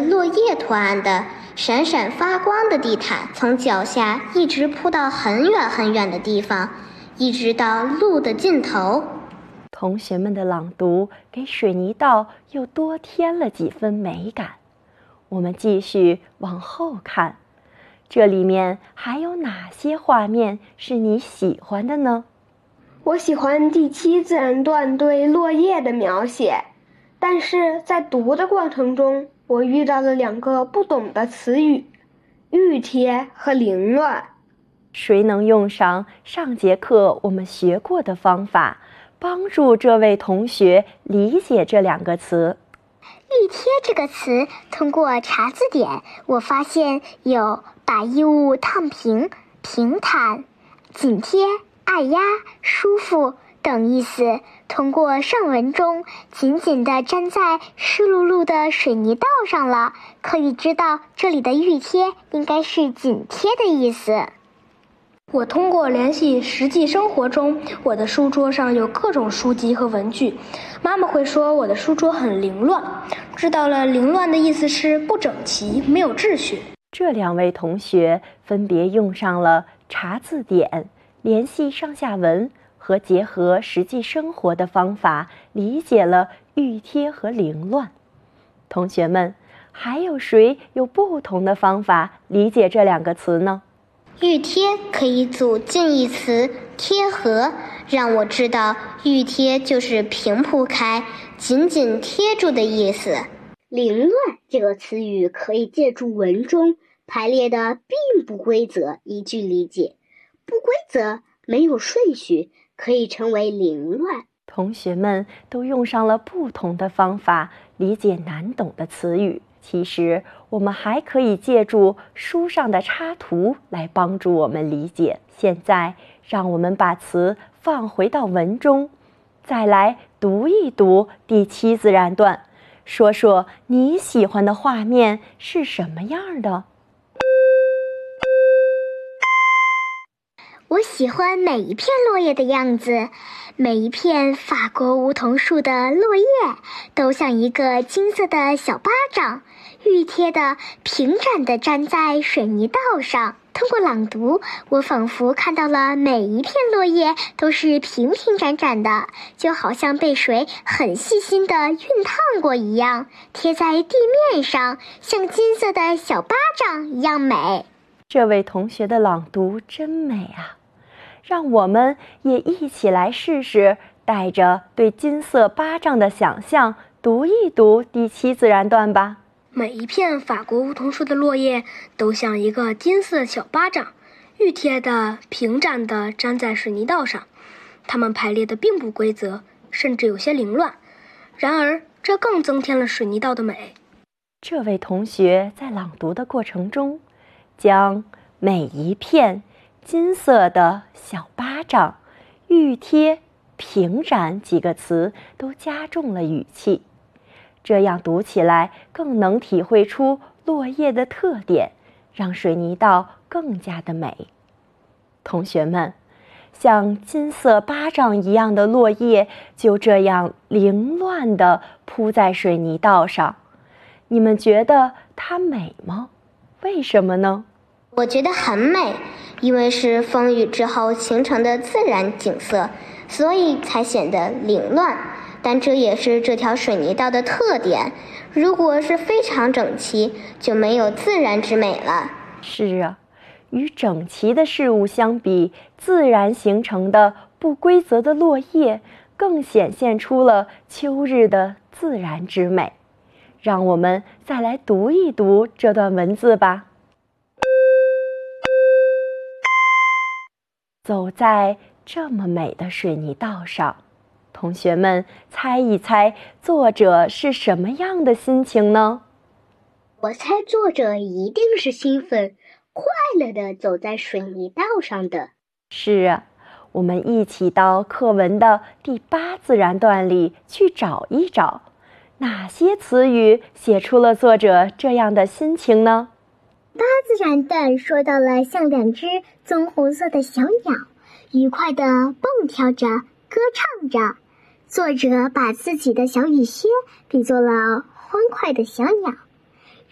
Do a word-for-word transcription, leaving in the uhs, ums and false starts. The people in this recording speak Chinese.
落叶图案的闪闪发光的地毯，从脚下一直铺到很远很远的地方，一直到路的尽头。 同学们的朗读给水泥道又多添了几分美感。我们继续往后看，这里面还有哪些画面是你喜欢的呢？ 我喜欢第七自然段对落叶的描写，但是在读的过程中，我遇到了两个不懂的词语：熨贴和凌乱。 谁能用上上节课我们学过的方法，帮助这位同学理解这两个词？ 熨贴这个词，通过查字典，我发现有把衣物烫平、平坦、紧贴、按压、舒服等意思。通过上文中紧紧地粘在湿漉漉的水泥道上了，可以知道这里的熨贴应该是紧贴的意思。 我通过联系实际生活中，我的书桌上有各种书籍和文具，妈妈会说我的书桌很凌乱。知道了，凌乱的意思是不整齐，没有秩序。 这两位同学分别用上了查字典、联系上下文和结合实际生活的方法，理解了熨贴和凌乱。同学们，还有谁有不同的方法理解这两个词呢？ 熨贴可以组近义词贴合，让我知道熨贴就是平铺开、紧紧贴住的意思。 凌乱这个词语可以借助文中排列的并不规则依据理解，不规则没有顺序，可以成为凌乱。 同学们都用上了不同的方法理解难懂的词语。其实我们还可以借助书上的插图来帮助我们理解。现在让我们把词放回到文中，再来读一读第七自然段，说说你喜欢的画面是什么样的？ 我喜欢每一片落叶的样子，每一片法国梧桐树的落叶都像一个金色的小巴掌，熨贴的平展地粘在水泥道上。通过朗读，我仿佛看到了每一片落叶都是平平展展的，就好像被水很细心地熨烫过一样，贴在地面上，像金色的小巴掌一样美。 这位同学的朗读真美啊！让我们也一起来试试，带着对金色巴掌的想象，读一读第七自然段吧。 每一片法国梧桐树的落叶都像一个金色小巴掌，熨贴的、平展的粘在水泥道上。它们排列的并不规则，甚至有些凌乱。然而，这更增添了水泥道的美。 这位同学在朗读的过程中，将每一片金色的小巴掌、熨贴、平展几个词都加重了语气，这样读起来更能体会出落叶的特点，让水泥道更加的美。同学们，像金色巴掌一样的落叶就这样凌乱地铺在水泥道上，你们觉得它美吗？为什么呢？ 我觉得很美，因为是风雨之后形成的自然景色，所以才显得凌乱。但这也是这条水泥道的特点，如果是非常整齐，就没有自然之美了。 是啊，与整齐的事物相比，自然形成的不规则的落叶更显现出了秋日的自然之美。让我们再来读一读这段文字吧。走在这么美的水泥道上，同学们猜一猜作者是什么样的心情呢？ 我猜作者一定是兴奋、快乐地走在水泥道上的。 是啊，我们一起到课文的第八自然段里去找一找，哪些词语写出了作者这样的心情呢？ 八自然段说到了像两只棕红色的小鸟，愉快地蹦跳着，歌唱着。作者把自己的小雨靴比作了欢快的小鸟，